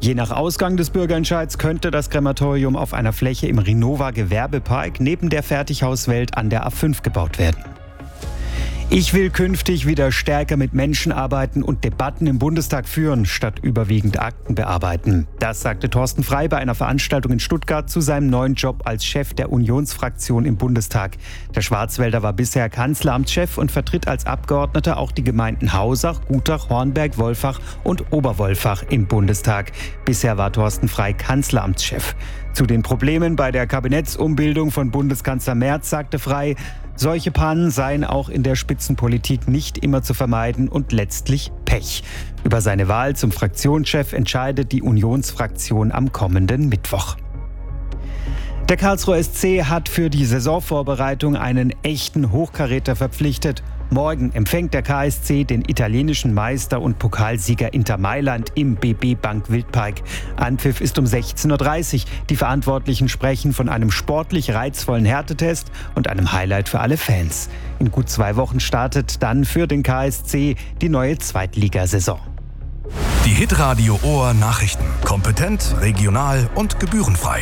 Je nach Ausgang des Bürgerentscheids könnte das Krematorium auf einer Fläche im Renova Gewerbepark neben der Fertighauswelt an der A5 gebaut werden. Ich will künftig wieder stärker mit Menschen arbeiten und Debatten im Bundestag führen, statt überwiegend Akten bearbeiten. Das sagte Thorsten Frey bei einer Veranstaltung in Stuttgart zu seinem neuen Job als Chef der Unionsfraktion im Bundestag. Der Schwarzwälder war bisher Kanzleramtschef und vertritt als Abgeordneter auch die Gemeinden Hausach, Gutach, Hornberg, Wolfach und Oberwolfach im Bundestag. Bisher war Thorsten Frey Kanzleramtschef. Zu den Problemen bei der Kabinettsumbildung von Bundeskanzler Merz sagte Frey, solche Pannen seien auch in der Spitzenpolitik nicht immer zu vermeiden und letztlich Pech. Über seine Wahl zum Fraktionschef entscheidet die Unionsfraktion am kommenden Mittwoch. Der Karlsruher SC hat für die Saisonvorbereitung einen echten Hochkaräter verpflichtet. Morgen empfängt der KSC den italienischen Meister und Pokalsieger Inter Mailand im BB Bank Wildpark. Anpfiff ist um 16:30 Uhr. Die Verantwortlichen sprechen von einem sportlich reizvollen Härtetest und einem Highlight für alle Fans. In gut 2 Wochen startet dann für den KSC die neue Zweitligasaison. Die Hitradio Ohr Nachrichten. Kompetent, regional und gebührenfrei.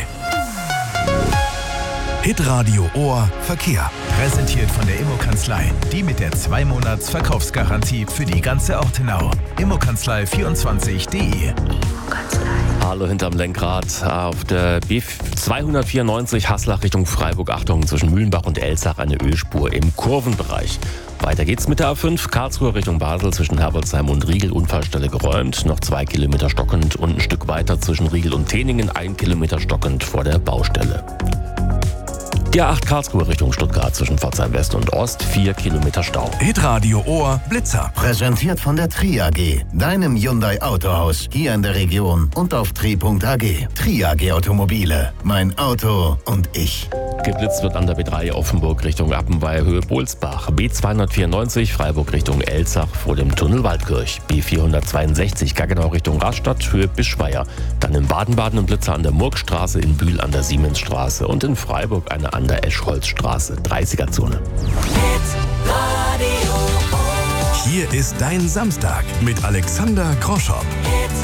Hitradio Ohr Verkehr. Präsentiert von der Immokanzlei. Die mit der 2-Monats-Verkaufsgarantie für die ganze Ortenau. Immokanzlei24.de. Hallo hinterm Lenkrad auf der B294 Haslach Richtung Freiburg. Achtung, zwischen Mühlenbach und Elzach eine Ölspur im Kurvenbereich. Weiter geht's mit der A5 Karlsruhe Richtung Basel zwischen Herbolzheim und Riegel. Unfallstelle geräumt. Noch 2 Kilometer stockend und ein Stück weiter zwischen Riegel und Teningen 1 Kilometer stockend vor der Baustelle. Die A8 Karlsruhe Richtung Stuttgart zwischen Pforzheim West und Ost 4 Kilometer Stau. Hitradio Ohr Blitzer. Präsentiert von der Tri AG, deinem Hyundai Autohaus, hier in der Region und auf tri.ag. Tri AG Automobile, mein Auto und ich. Geblitzt wird an der B3 Offenburg Richtung Appenweier Höhe Bolsbach. B294 Freiburg Richtung Elzach vor dem Tunnel Waldkirch. B462 Gaggenau Richtung Rastatt Höhe Bischweier. Dann in Baden-Baden ein Blitzer an der Murgstraße, in Bühl an der Siemensstraße und in Freiburg eine an der Eschholzstraße. 30er-Zone. Hier ist dein Samstag mit Alexander Groschow.